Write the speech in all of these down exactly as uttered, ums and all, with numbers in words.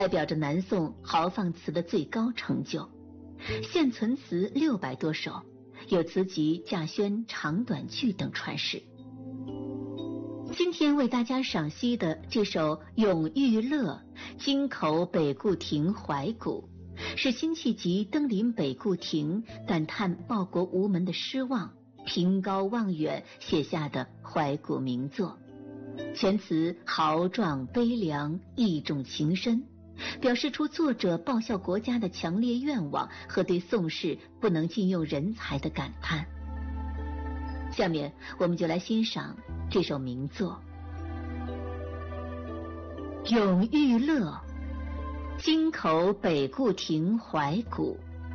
代表着南宋豪放词的最高成就。现存词六百多首，有词集、稼轩、长短句等传世。今天为大家赏析的这首《咏玉乐·京口北固亭怀古》，是辛弃疾登临北固亭，感叹报国无门的失望，凭高望远写下的怀古名作。全词豪壮悲凉，意重情深，表示出作者报效国家的强烈愿望和对宋氏不能禁用人才的感叹。下面我们就来欣赏这首名作《咏玉乐·京口北固亭怀古》。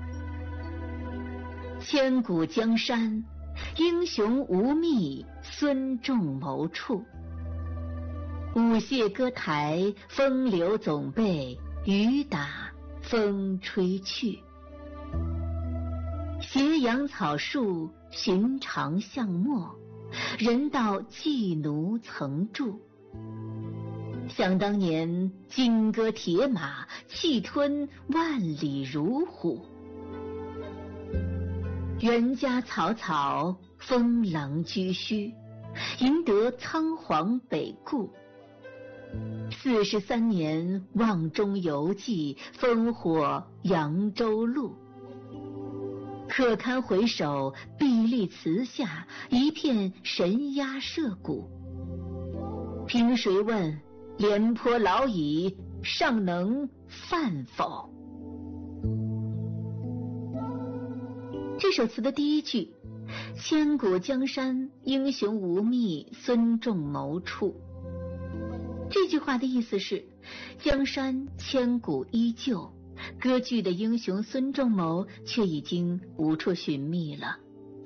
千古江山，英雄无觅孙仲谋处。舞榭歌台，风流总被雨打风吹去。斜阳草树，寻常巷陌，人道妓奴曾住。想当年，金戈铁马，气吞万里如虎。原家草草，封狼居胥，赢得仓皇北顾。四十三年，望中犹记，烽火扬州路。可堪回首，碧丽词下，一片神鸦社鼓。凭谁问，廉颇老矣，尚能饭否？这首词的第一句，千古江山，英雄无觅孙仲谋处。这句话的意思是，江山千古依旧，割据的英雄孙仲谋却已经无处寻觅了。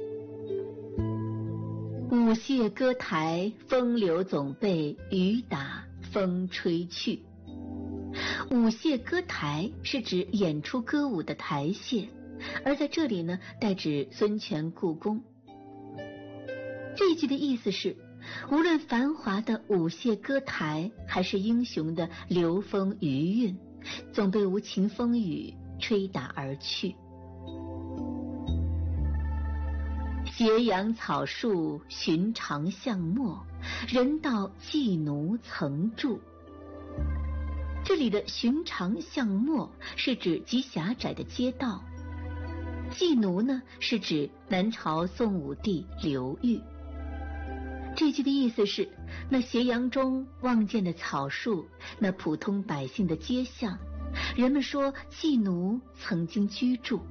舞榭歌台，风流总被雨打风吹去。舞榭歌台是指演出歌舞的台榭，而在这里呢，代指孙权故宫。这句的意思是，无论繁华的舞榭歌台，还是英雄的流风余韵，总被无情风雨吹打而去。斜阳草树，寻常巷陌，人道妓奴曾住。这里的寻常巷陌是指极狭窄的街道，妓奴呢是指南朝宋武帝刘裕。这句的意思是，那斜阳中望见的草树，那普通百姓的街巷，人们说妓奴曾经居住。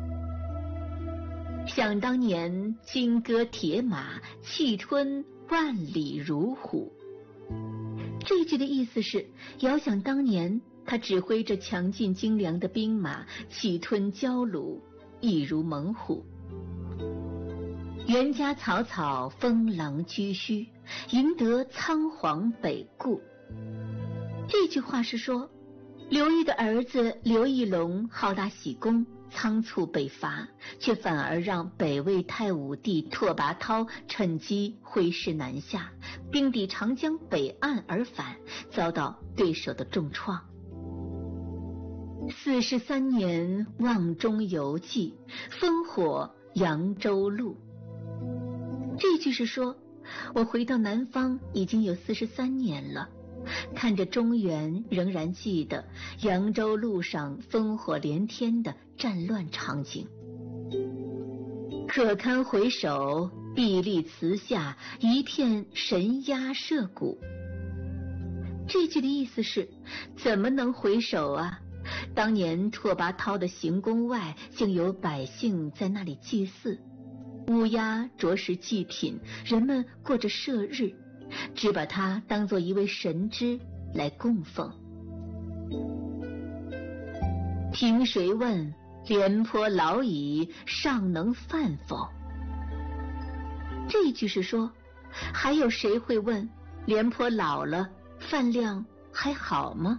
想当年，金戈铁马，气吞万里如虎。这句的意思是，遥想当年，他指挥着强劲精良的兵马，气吞焦虏，一如猛虎。原家草草，封狼居胥，赢得仓皇北顾。这句话是说，刘裕的儿子刘义隆好大喜功，仓促北伐，却反而让北魏太武帝拓跋焘趁机挥师南下，兵抵长江北岸而返，遭到对手的重创。四十三年，望中犹记，烽火扬州路。这句是说，我回到南方已经有四十三年了，看着中原仍然记得扬州路上烽火连天的战乱场景。可堪回首，碧丽词下，一片神鸦社鼓。这句的意思是，怎么能回首啊？当年拓跋焘的行宫外，竟有百姓在那里祭祀，乌鸦啄食祭品，人们过着射日，只把它当作一位神祗来供奉。凭谁问，廉颇老矣，尚能饭否？这一句是说，还有谁会问，廉颇老了，饭量还好吗？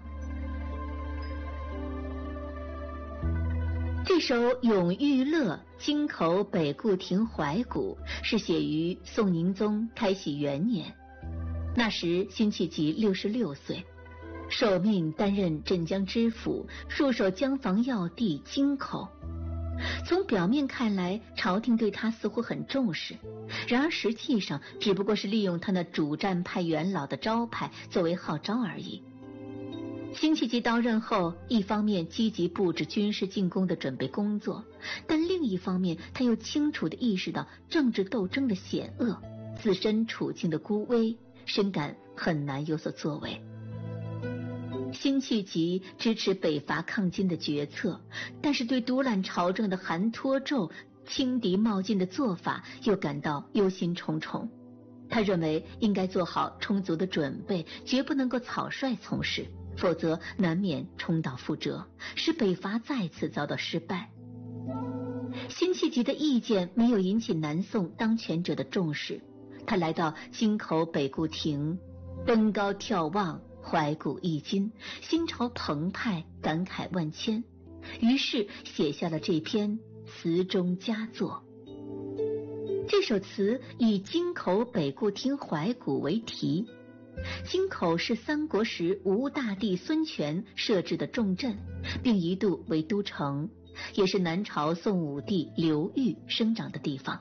这首《咏玉乐·京口北固亭怀古》是写于宋宁宗开禧元年，那时辛弃疾六十六岁。 受命担任镇江知府，戍守江防要地京口。从表面看来，朝廷对他似乎很重视，然而实际上只不过是利用他那主战派元老的招牌作为号召而已。辛弃疾到任后，一方面积极布置军事进攻的准备工作，但另一方面他又清楚地意识到政治斗争的险恶，自身处境的孤危，深感很难有所作为。辛弃疾支持北伐抗金的决策，但是对独揽朝政的韩托胄轻敌冒进的做法又感到忧心忡忡。他认为应该做好充足的准备，绝不能够草率从事，否则难免重蹈覆辙，使北伐再次遭到失败。辛弃疾的意见没有引起南宋当权者的重视，他来到京口北固亭，登高眺望，怀古忆今，心潮澎湃，感慨万千，于是写下了这篇词中佳作。这首词以京口北固亭怀古为题。京口是三国时吴大帝孙权设置的重镇，并一度为都城，也是南朝宋武帝刘裕生长的地方。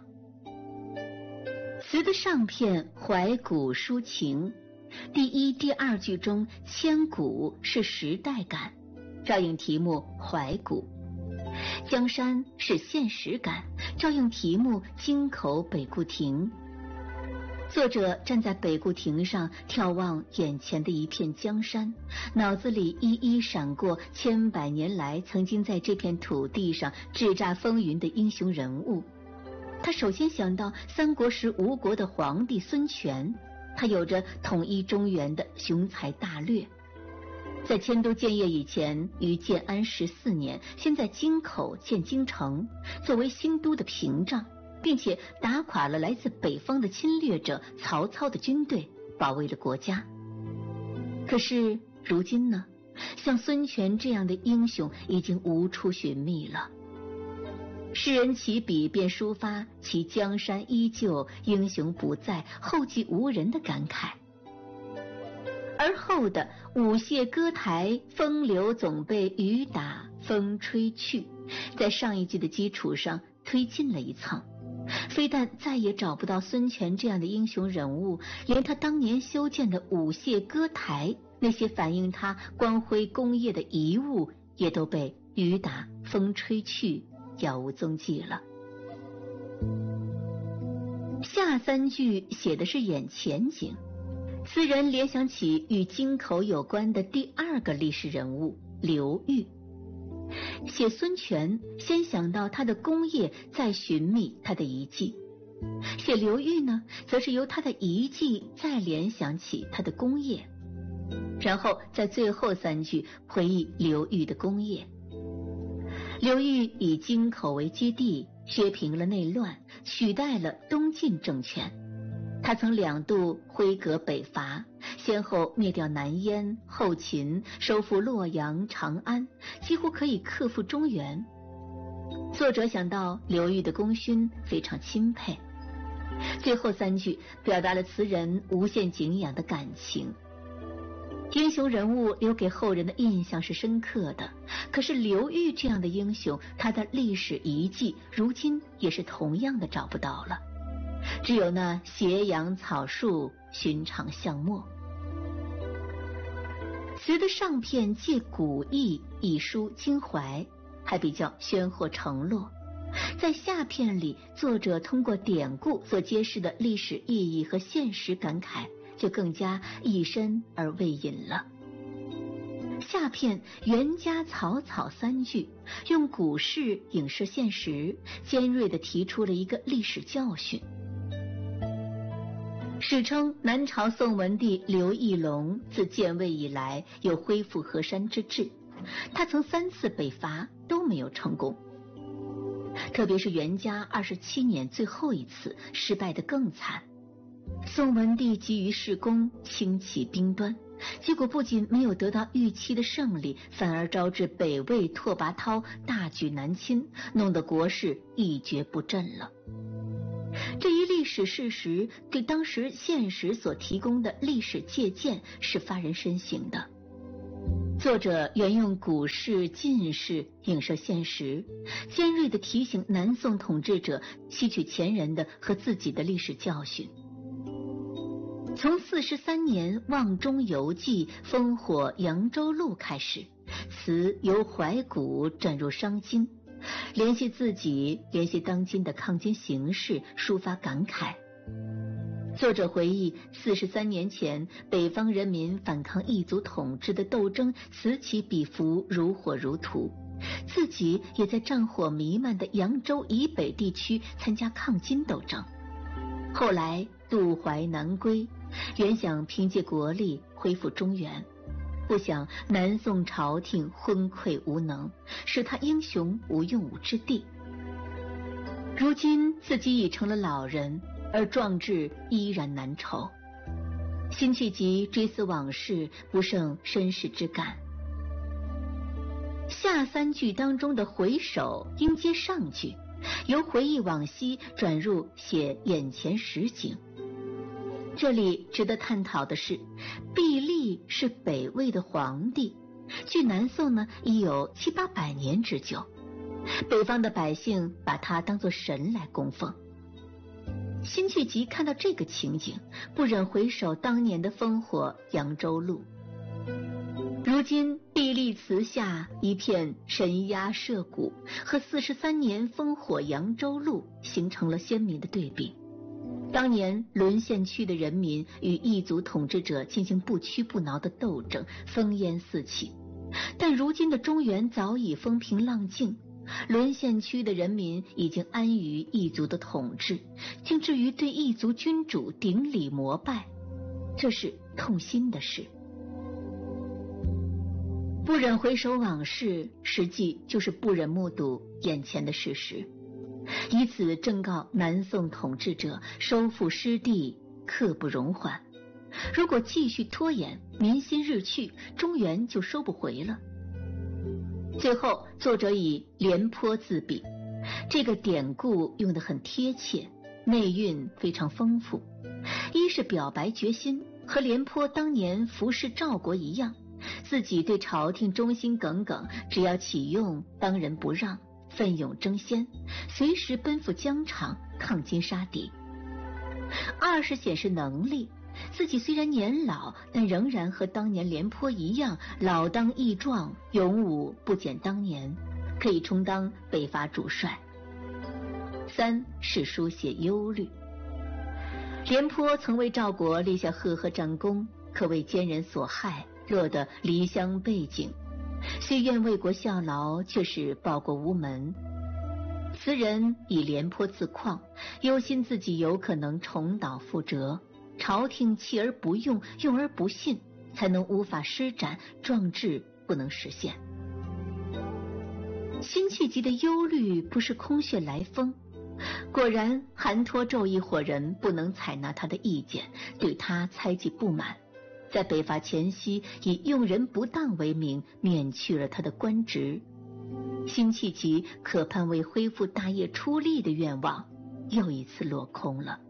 词的上片怀古抒情，第一、第二句中千古是时代感，照应题目怀古；江山是现实感，照应题目京口北固亭。作者站在北固亭上眺望眼前的一片江山，脑子里一一闪过千百年来曾经在这片土地上叱咤风云的英雄人物。他首先想到三国时吴国的皇帝孙权，他有着统一中原的雄才大略。在迁都建业以前，于建安十四年，先在京口建京城，作为新都的屏障，并且打垮了来自北方的侵略者曹操的军队，保卫了国家。可是如今呢，像孙权这样的英雄已经无处寻觅了。诗人起笔便抒发其江山依旧，英雄不在，后继无人的感慨。而后的舞榭歌台，风流总被雨打风吹去，在上一句的基础上推进了一层，非但再也找不到孙权这样的英雄人物，连他当年修建的舞榭歌台，那些反映他光辉功业的遗物，也都被雨打风吹去，杳无踪迹了。下三句写的是眼前景，词人联想起与京口有关的第二个历史人物刘裕。写孙权，先想到他的功业，再寻觅他的遗迹；写刘裕呢，则是由他的遗迹再联想起他的功业，然后在最后三句回忆刘裕的功业。刘裕以京口为基地，削平了内乱，取代了东晋政权。他曾两度挥戈北伐，先后灭掉南燕、后秦，收复洛阳、长安，几乎可以克复中原。作者想到刘裕的功勋，非常钦佩。最后三句表达了词人无限敬仰的感情。英雄人物留给后人的印象是深刻的，可是刘裕这样的英雄，他的历史遗迹如今也是同样的找不到了，只有那斜阳草树，寻常巷陌。词的上片借古意以抒襟怀，还比较鲜活承落。在下片里，作者通过典故所揭示的历史意义和现实感慨，就更加一深而未隐了。下片袁家草草三句，用古事影射现实，尖锐地提出了一个历史教训。史称南朝宋文帝刘义隆自建魏以来，有恢复河山之志，他曾三次北伐都没有成功，特别是袁家二十七年最后一次失败得更惨。宋文帝急于事功，轻起兵端，结果不仅没有得到预期的胜利，反而招致北魏拓跋焘大举南侵，弄得国势一蹶不振了。这一历史事实对当时现实所提供的历史借鉴是发人深省的。 作者原用古事近事影射现实，尖锐地提醒南宋统治者吸取前人的和自己的历史教训。从四十三年望中游记烽火扬州路开始，词由怀古转入伤今，联系自己，联系当今的抗金形势，抒发感慨。作者回忆四十三年前北方人民反抗异族统治的斗争此起彼伏，如火如荼，自己也在战火弥漫的扬州以北地区参加抗金斗争。后来渡淮南归，原想凭借国力恢复中原，不想南宋朝廷昏聩无能，使他英雄无用武之地。如今自己已成了老人，而壮志依然难酬。辛弃疾追思往事，不胜身世之感。下三句当中的回首应接上句，由回忆往昔转入写眼前实景。这里值得探讨的是，毕棣是北魏的皇帝，距南宋呢已有七八百年之久，北方的百姓把他当作神来供奉。辛弃疾看到这个情景，不忍回首当年的烽火扬州路。如今毕棣祠下一片神鸦社鼓，和四十三年烽火扬州路形成了鲜明的对比。当年沦陷区的人民与异族统治者进行不屈不挠的斗争，烽烟四起，但如今的中原早已风平浪静，沦陷区的人民已经安于异族的统治，竟至于对异族君主顶礼膜拜，这是痛心的事。不忍回首往事，实际就是不忍目睹眼前的事实，以此正告南宋统治者收复失地刻不容缓。如果继续拖延，民心日去，中原就收不回了。最后作者以廉颇自比，这个典故用得很贴切，内蕴非常丰富。一是表白决心，和廉颇当年服侍赵国一样，自己对朝廷忠心耿耿，只要启用当仁不让，奋勇争先，随时奔赴疆场抗金杀敌。二是显示能力，自己虽然年老，但仍然和当年廉颇一样老当益壮，勇武不减当年，可以充当北伐主帅。三是书写忧虑，廉颇曾为赵国立下赫赫战功，可谓奸人所害，落得离乡背井，虽愿为国效劳，却是报国无门。词人以廉颇自况，忧心自己有可能重蹈覆辙，朝廷弃而不用，用而不信，才能无法施展，壮志不能实现。辛弃疾的忧虑不是空穴来风，果然韩托胄一伙人不能采纳他的意见，对他猜忌不满，在北伐前夕以用人不当为名免去了他的官职。辛弃疾可盼为恢复大业出力的愿望又一次落空了。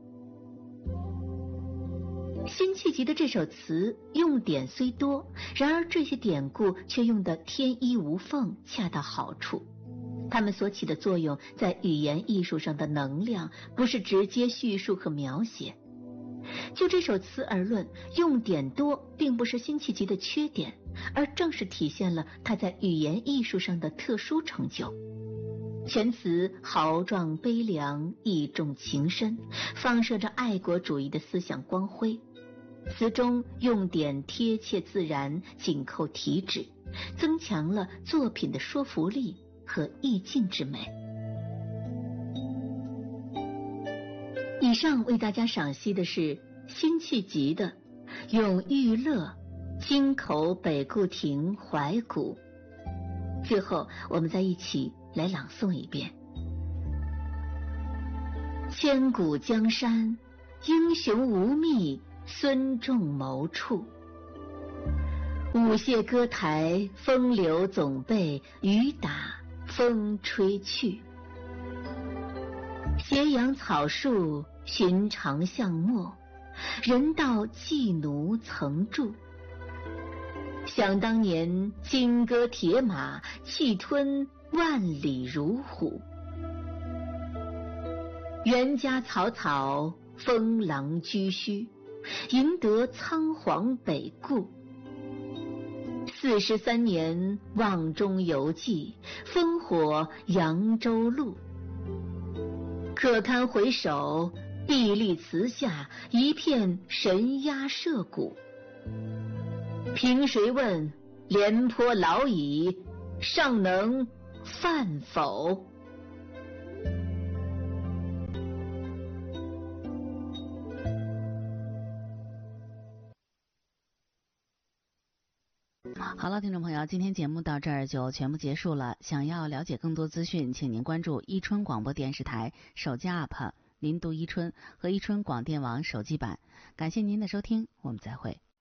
辛弃疾的这首词用典虽多，然而这些典故却用得天衣无缝，恰到好处。他们所起的作用，在语言艺术上的能量，不是直接叙述和描写。就这首词而论，用典多并不是辛弃疾的缺点，而正是体现了他在语言艺术上的特殊成就。全词豪壮悲凉，意重情深，放射着爱国主义的思想光辉。词中用典贴切自然，紧扣题旨，增强了作品的说服力和意境之美。以上为大家赏析的是辛弃疾的《咏玉乐·京口北固亭怀古》。最后我们再一起来朗诵一遍：千古江山，英雄无觅孙仲谋处。舞榭歌台，风流总被雨打风吹去。斜阳草树，寻常巷陌，人道妓奴曾住。 想当年，金戈铁马，气吞万里如虎。袁家草草，封狼居胥，赢得仓皇北顾。四十三年，望中犹记，烽火扬州路。可堪回首，壁立祠下，一片神鸦社鼓。凭谁问，廉颇老矣，尚能饭否？ 好了，听众朋友，今天节目到这儿就全部结束了。想要了解更多资讯，请您关注伊春广播电视台手机 A P P 林读伊春和伊春广电网手机版。感谢您的收听，我们再会。